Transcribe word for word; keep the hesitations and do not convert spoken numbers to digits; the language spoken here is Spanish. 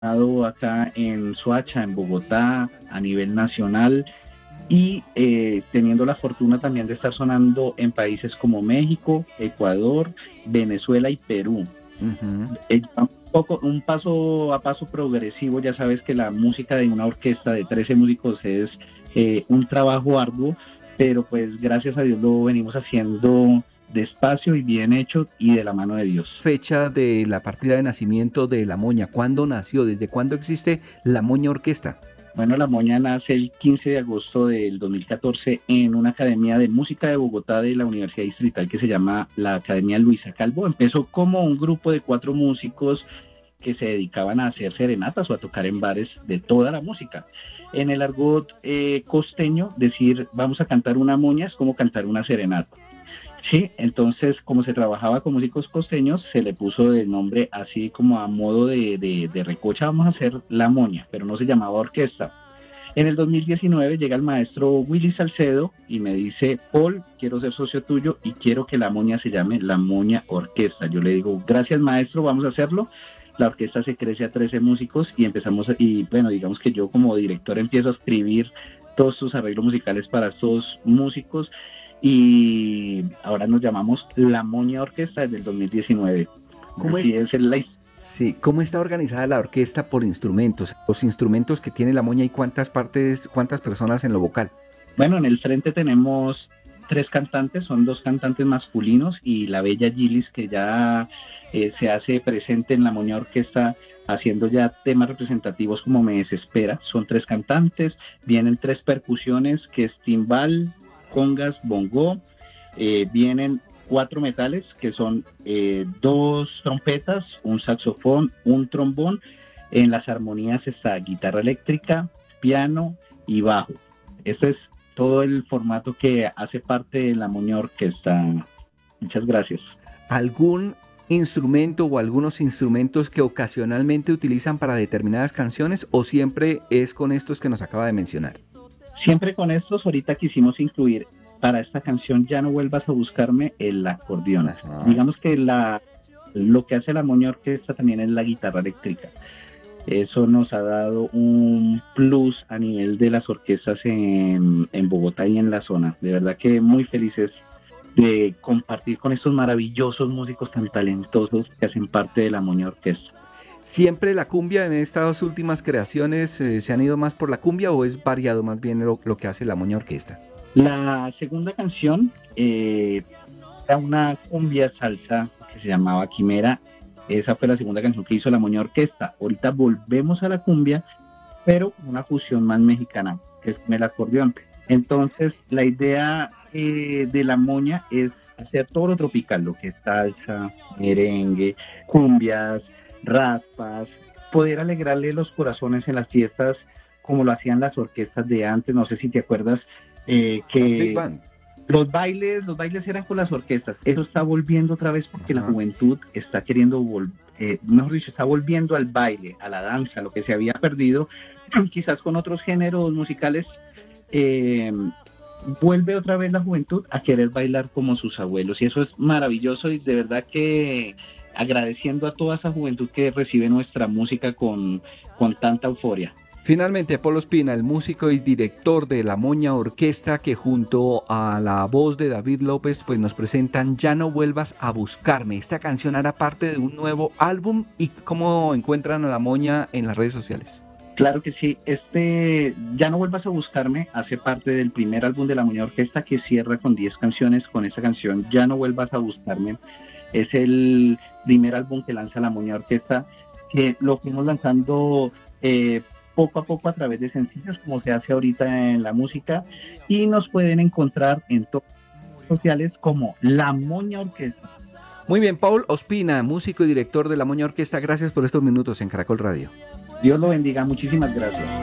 acá en Soacha, en Bogotá, a nivel nacional y eh, teniendo la fortuna también de estar sonando en países como México, Ecuador, Venezuela y Perú. Ujú. Eh, un, poco, un paso a paso progresivo, ya sabes que la música de una orquesta de trece músicos es eh, un trabajo arduo, pero pues gracias a Dios lo venimos haciendo despacio y bien hecho y de la mano de Dios. Fecha de la partida de nacimiento de La Moña. ¿Cuándo nació? ¿Desde cuándo existe La Moña Orquesta? Bueno, La Moña nace el quince de agosto del dos mil catorce en una academia de música de Bogotá de la Universidad Distrital que se llama la Academia Luisa Calvo. Empezó como un grupo de cuatro músicos que se dedicaban a hacer serenatas o a tocar en bares de toda la música. En el argot eh, costeño, decir vamos a cantar una moña es como cantar una serenata. Sí, entonces como se trabajaba con músicos costeños, se le puso el nombre así como a modo de, de, de recocha, vamos a hacer La Moña, pero no se llamaba orquesta. En el dos mil diecinueve llega el maestro Willy Salcedo y me dice, Paul, quiero ser socio tuyo y quiero que La Moña se llame La Moña Orquesta. Yo le digo, gracias maestro, vamos a hacerlo. La orquesta se crece a trece músicos y empezamos, a, y bueno, digamos que yo como director empiezo a escribir todos sus arreglos musicales para estos músicos y ahora nos llamamos La Moña Orquesta desde el dos mil diecinueve. ¿Cómo Así es? es el, Sí, ¿cómo está organizada la orquesta por instrumentos? Los instrumentos que tiene La Moña y cuántas partes, cuántas personas en lo vocal. bueno, en el frente tenemos tres cantantes, son dos cantantes masculinos y la bella Gilis que ya eh, se hace presente en La Moña Orquesta haciendo ya temas representativos como Me Desespera. Son tres cantantes, vienen tres percusiones que es timbal, congas, bongo, eh, vienen cuatro metales que son eh, dos trompetas, un saxofón, un trombón. En las armonías está guitarra eléctrica, piano y bajo. Ese es todo el formato que hace parte de La Moña Orquesta. Muchas gracias. ¿Algún instrumento o algunos instrumentos que ocasionalmente utilizan para determinadas canciones o siempre es con estos que nos acaba de mencionar? Siempre con estos, ahorita quisimos incluir para esta canción Ya no vuelvas a buscarme el acordeón. Ajá. Digamos que la, lo que hace La Moña Orquesta también es la guitarra eléctrica. Eso nos ha dado un plus a nivel de las orquestas en, en Bogotá y en la zona. De verdad que muy felices de compartir con estos maravillosos músicos tan talentosos que hacen parte de La Moña Orquesta. ¿Siempre la cumbia en estas últimas creaciones eh, se han ido más por la cumbia o es variado más bien lo, lo que hace La Moña Orquesta? La segunda canción eh, era una cumbia salsa que se llamaba Quimera. Esa fue la segunda canción que hizo La Moña Orquesta. Ahorita volvemos a la cumbia, pero con una fusión más mexicana, que es con el acordeón. Entonces, la idea eh, de La Moña es hacer todo lo tropical, lo que es salsa, merengue, cumbias, raspas, poder alegrarle los corazones en las fiestas como lo hacían las orquestas de antes. No sé si te acuerdas eh, que los bailes, los bailes eran con las orquestas. Eso está volviendo otra vez porque Ajá. la juventud está queriendo volver, eh, mejor dicho, está volviendo al baile, a la danza, lo que se había perdido, quizás con otros géneros musicales. Eh, vuelve otra vez la juventud a querer bailar como sus abuelos y eso es maravilloso y de verdad que agradeciendo a toda esa juventud que recibe nuestra música con, con tanta euforia. Finalmente, Paul Ospina, el músico y director de La Moña Orquesta, que junto a la voz de David López pues nos presentan Ya no vuelvas a buscarme. Esta canción hará parte de un nuevo álbum. ¿Y cómo encuentran a La Moña en las redes sociales? Claro que sí, este Ya no vuelvas a buscarme hace parte del primer álbum de La Moña Orquesta que cierra con diez canciones. Con esta canción Ya no vuelvas a buscarme es el primer álbum que lanza La Moña Orquesta, que lo fuimos lanzando eh, poco a poco a través de sencillos como se hace ahorita en la música y nos pueden encontrar en todas las redes sociales como La Moña Orquesta. Muy bien, Paul Ospina, músico y director de La Moña Orquesta, gracias por estos minutos en Caracol Radio. Dios lo bendiga, muchísimas gracias.